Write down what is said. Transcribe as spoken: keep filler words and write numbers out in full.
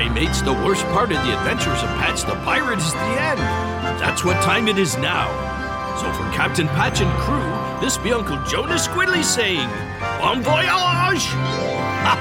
Aye, mates, the worst part of the adventures of Patch the Pirate is the end. That's what time it is now. So for Captain Patch and crew, this be Uncle Jonas Squiddly saying, Bon voyage!